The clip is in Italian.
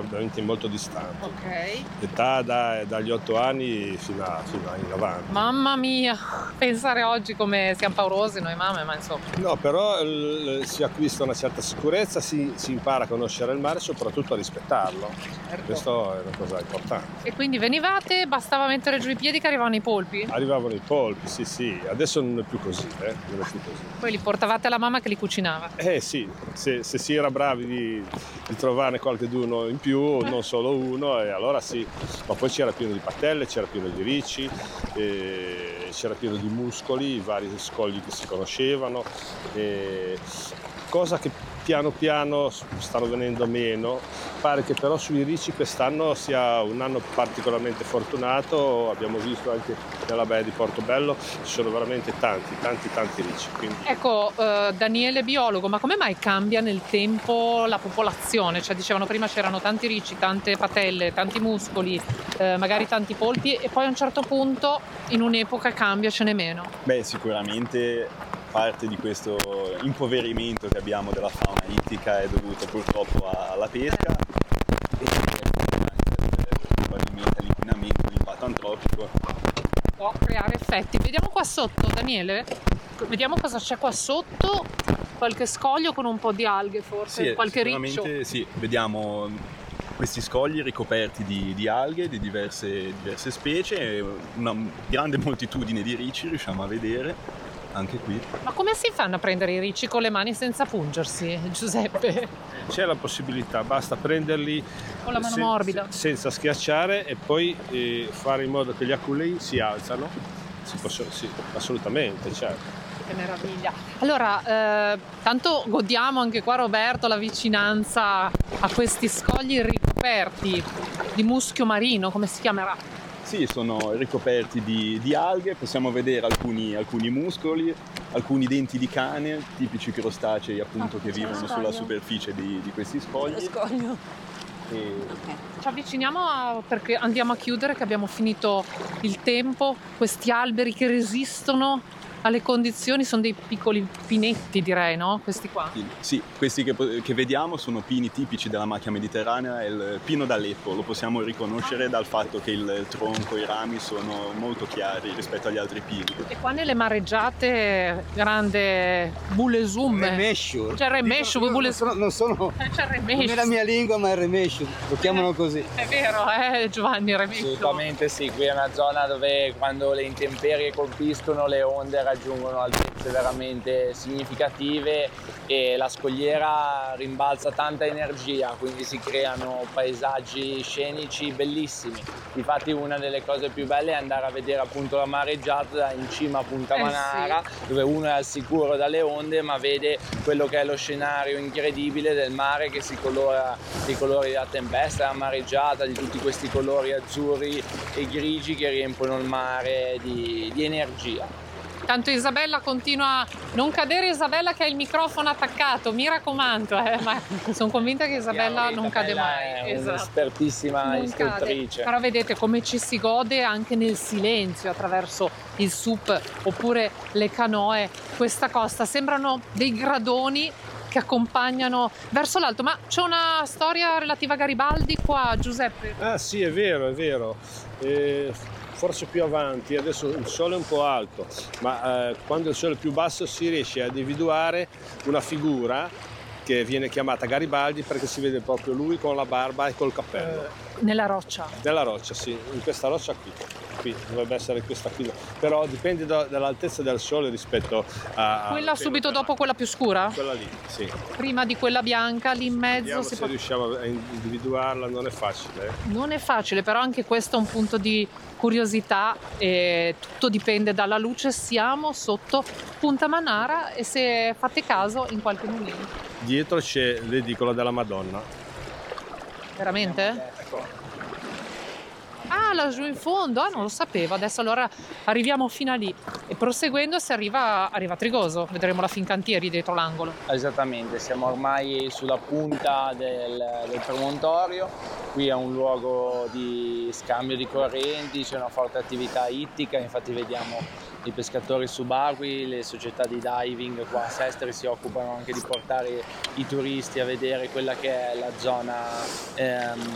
veramente molto distanti. Ok. Età dagli 8 anni fino in avanti. Mamma mia, pensare oggi come siamo paurosi noi mamme, ma insomma. No, però si acquista una certa sicurezza, si impara a conoscere il mare e soprattutto a rispettarlo. Certo. Questo è una cosa importante. E quindi venivate, bastava mettere giù i piedi che arrivavano i polpi? Arrivavano i polpi, sì. Adesso non è più così, non è più così. Poi li portavate alla mamma che li cucinava? Sì, se si era bravi di trovarne qualcheduno in più, non solo uno, e allora sì. Ma poi c'era pieno di patelle, c'era pieno di ricci, c'era pieno di muscoli, vari scogli che si conoscevano, cosa che piano piano stanno venendo meno. Pare che però sui ricci quest'anno sia un anno particolarmente fortunato, abbiamo visto anche nella baia di Portobello, ci sono veramente tanti ricci. Quindi... Ecco, Daniele biologo, ma come mai cambia nel tempo la popolazione? Cioè dicevano prima c'erano tanti ricci, tante patelle, tanti muscoli, magari tanti polpi e poi a un certo punto in un'epoca cambia, ce n'è meno. Beh, sicuramente parte di questo impoverimento che abbiamo della fauna ittica è dovuto purtroppo alla pesca e probabilmente all'inquinamento, all'impatto antropico. Può creare effetti. Vediamo qua sotto, Daniele, vediamo cosa c'è qua sotto, qualche scoglio con un po' di alghe forse, Sì, qualche riccio. sicuramente sì, vediamo questi scogli ricoperti di alghe di diverse specie e una grande moltitudine di ricci riusciamo a vedere anche qui. Ma come si fanno a prendere i ricci con le mani senza pungersi, Giuseppe? C'è la possibilità, basta prenderli Con la mano morbida. senza schiacciare e poi fare in modo che gli aculei si alzano. Sì, assolutamente, certo. Che meraviglia. Allora, tanto godiamo anche qua, Roberto, la vicinanza a questi scogli ricoperti di muschio marino, come si chiamerà? Sì, sono ricoperti di alghe, possiamo vedere alcuni muscoli, alcuni denti di cane, tipici crostacei appunto che vivono sulla superficie di questi scogli. Scoglio. E... Ci avviciniamo perché andiamo a chiudere, che abbiamo finito il tempo, questi alberi che resistono alle condizioni, sono dei piccoli pinetti direi, no? Questi qua. Sì, questi che vediamo sono pini tipici della macchia mediterranea, è il pino d'Aleppo, lo possiamo riconoscere dal fatto che il tronco e i rami sono molto chiari rispetto agli altri pini. E qua nelle mareggiate, grande bulesum. Remescio. C'è il remescio, Non sono C'è il non remescio. è la mia lingua, ma è il remescio, lo chiamano così. È vero, Giovanni, il remescio. Assolutamente sì, qui è una zona dove quando le intemperie colpiscono le onde raggiungono altezze veramente significative e la scogliera rimbalza tanta energia, quindi si creano paesaggi scenici bellissimi. Infatti una delle cose più belle è andare a vedere appunto la mareggiata in cima a Punta Manara, dove uno è al sicuro dalle onde ma vede quello che è lo scenario incredibile del mare che si colora dei colori della tempesta, della mareggiata, di tutti questi colori azzurri e grigi che riempiono il mare di energia. Tanto Isabella continua a non cadere, Isabella che ha il microfono attaccato, mi raccomando, ma sono convinta che Isabella non cade mai. È un'espertissima Non istruttrice. cade. Però vedete come ci si gode anche nel silenzio attraverso il SUP oppure le canoe. Questa costa sembrano dei gradoni che accompagnano verso l'alto. Ma c'è una storia relativa a Garibaldi qua, Giuseppe? Ah sì, è vero. Forse più avanti, adesso il sole è un po' alto, ma quando il sole è più basso si riesce a individuare una figura che viene chiamata Garibaldi perché si vede proprio lui con la barba e col cappello. Nella roccia. Nella roccia, sì, in questa roccia qui dovrebbe essere questa qui, però dipende dall'altezza del sole rispetto a Quella subito dopo quella più scura? quella lì, sì. Prima di quella bianca, lì in mezzo Vediamo si se può... riusciamo a individuarla, non è facile. Non è facile, però anche questo è un punto di curiosità e tutto dipende dalla luce. Siamo sotto Punta Manara e se fate caso in qualche momento. Dietro c'è l'edicola della Madonna. Veramente? Ah, laggiù in fondo? Ah, non lo sapevo. Adesso allora arriviamo fino a lì e proseguendo si arriva a Trigoso. Vedremo la Fincantieri dietro l'angolo. Esattamente, siamo ormai sulla punta del promontorio. Qui è un luogo di scambio di correnti, c'è una forte attività ittica, infatti vediamo i pescatori subacquei, le società di diving qua a Sestri si occupano anche di portare i turisti a vedere quella che è la zona